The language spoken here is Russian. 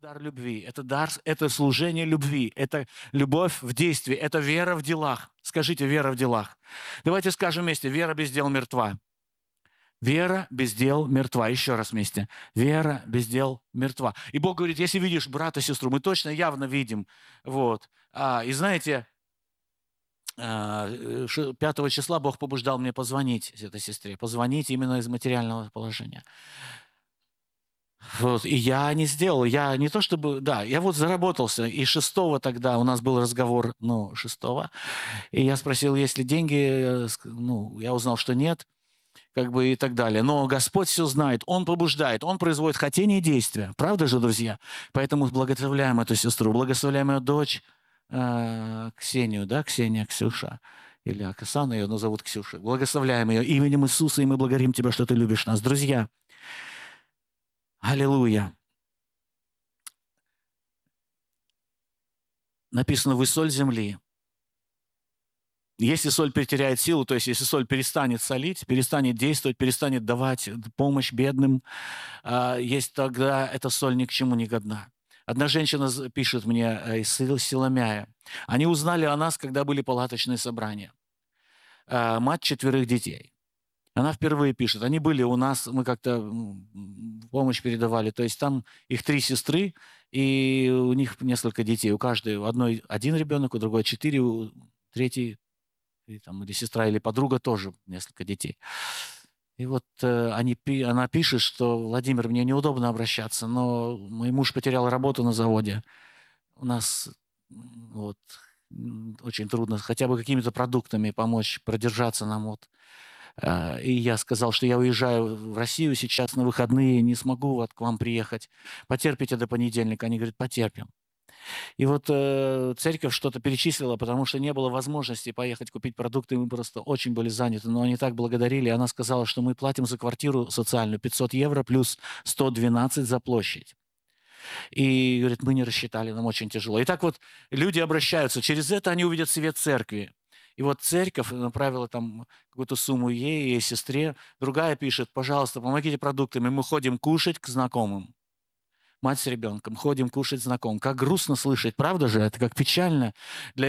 дар любви, это дар, это служение любви, это любовь в действии, это вера в делах. Скажите, вера в делах. Давайте скажем вместе, вера без дел мертва. Вера без дел мертва. Еще раз вместе. Вера без дел мертва. И Бог говорит, если видишь брата, сестру, мы точно явно видим. Вот. И знаете, 5 числа Бог побуждал мне позвонить этой сестре. Позвонить именно из материального положения. Вот, и я не сделал, я не то чтобы, да, я вот заработался, и 6 тогда у нас был разговор, 6, и я спросил, есть ли деньги, я узнал, что нет, как бы и так далее. Но Господь все знает, Он побуждает, Он производит хотение и действия. Правда же, друзья? Поэтому благословляем эту сестру, благословляем ее дочь Ксению, да, Ксюша, или Оксана ее, но зовут Ксюша. Благословляем ее именем Иисуса, и мы благодарим Тебя, что Ты любишь нас. Друзья, аллилуйя. Написано, вы соль земли. Если соль потеряет силу, то есть если соль перестанет солить, перестанет действовать, перестанет давать помощь бедным, есть тогда эта соль ни к чему не годна. Одна женщина пишет мне из Силомяя. Они узнали о нас, когда были палаточные собрания. Мать 4 детей. Она впервые пишет. Они были у нас, мы как-то помощь передавали. То есть там их 3 сестры, и у них несколько детей. У каждой, у одной 1 ребенок, у другой 4, у третьей, или сестра, или подруга тоже несколько детей. И вот она пишет, что Владимир, мне неудобно обращаться, но мой муж потерял работу на заводе. У нас вот очень трудно хотя бы какими-то продуктами помочь продержаться нам. Вот. И я сказал, что я уезжаю в Россию сейчас на выходные, не смогу вот к вам приехать. Потерпите до понедельника. Они говорят, потерпим. И вот церковь что-то перечислила, потому что не было возможности поехать купить продукты, мы просто очень были заняты, но они так благодарили. Она сказала, что мы платим за квартиру социальную 500 евро плюс 112 за площадь. И, говорит, мы не рассчитали, нам очень тяжело. И так вот люди обращаются, через это они увидят свет церкви. И вот церковь направила там какую-то сумму ей сестре. Другая пишет, пожалуйста, помогите продуктами, мы ходим кушать к знакомым. Мать с ребенком, ходим кушать знакомым. Как грустно слышать, правда же? Это как печально для